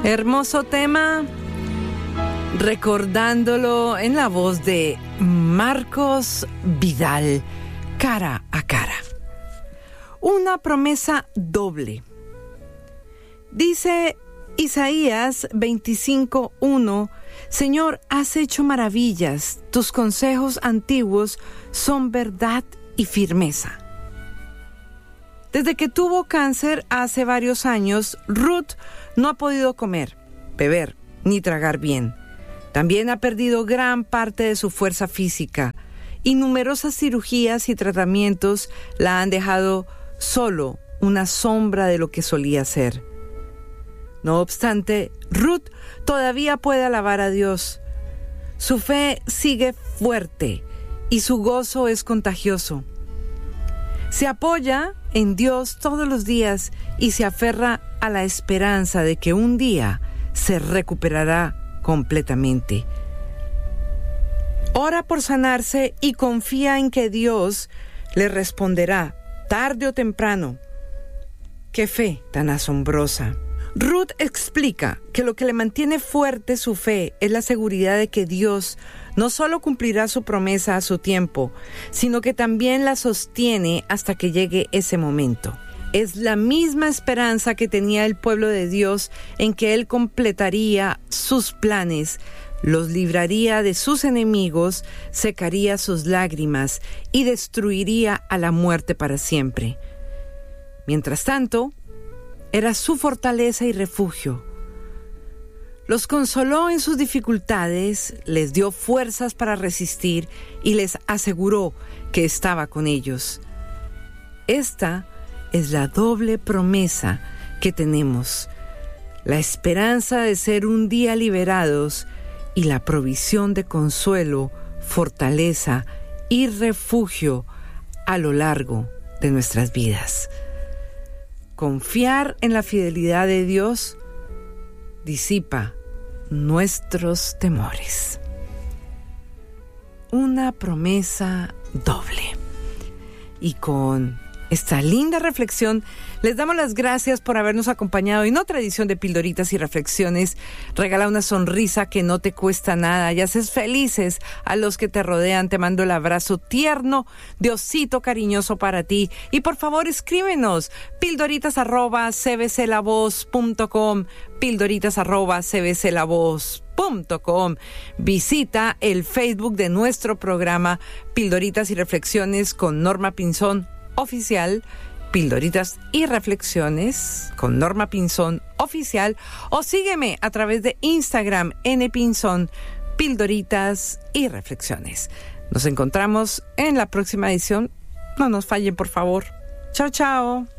Hermoso tema, recordándolo en la voz de Marcos Vidal, Cara a Cara. Una promesa doble. Dice Isaías 25:1, Señor, has hecho maravillas, tus consejos antiguos son verdad y firmeza. Desde que tuvo cáncer hace varios años, Ruth no ha podido comer, beber ni tragar bien. También ha perdido gran parte de su fuerza física y numerosas cirugías y tratamientos la han dejado solo una sombra de lo que solía ser. No obstante, Ruth todavía puede alabar a Dios. Su fe sigue fuerte y su gozo es contagioso. Se apoya en Dios todos los días y se aferra a la esperanza de que un día se recuperará completamente. Ora por sanarse y confía en que Dios le responderá tarde o temprano. ¡Qué fe tan asombrosa! Ruth explica que lo que le mantiene fuerte su fe es la seguridad de que Dios no solo cumplirá su promesa a su tiempo, sino que también la sostiene hasta que llegue ese momento. Es la misma esperanza que tenía el pueblo de Dios en que Él completaría sus planes, los libraría de sus enemigos, secaría sus lágrimas y destruiría a la muerte para siempre. Mientras tanto, era su fortaleza y refugio. Los consoló en sus dificultades, les dio fuerzas para resistir y les aseguró que estaba con ellos. Esta es la doble promesa que tenemos: la esperanza de ser un día liberados y la provisión de consuelo, fortaleza y refugio a lo largo de nuestras vidas. Confiar en la fidelidad de Dios disipa nuestros temores. Una promesa doble. Y con esta linda reflexión, les damos las gracias por habernos acompañado en otra edición de Pildoritas y Reflexiones. Regala una sonrisa que no te cuesta nada y haces felices a los que te rodean. Te mando el abrazo tierno de osito cariñoso para ti. Y por favor, escríbenos pildoritas@cbclavoz.com, pildoritas@cbclavoz.com. Visita el Facebook de nuestro programa Pildoritas y Reflexiones con Norma Pinzón Oficial, Pildoritas y Reflexiones con Norma Pinzón Oficial, o sígueme a través de Instagram, npinzón, Pildoritas y Reflexiones. Nos encontramos en la próxima edición. No nos fallen, por favor. Chao, chao.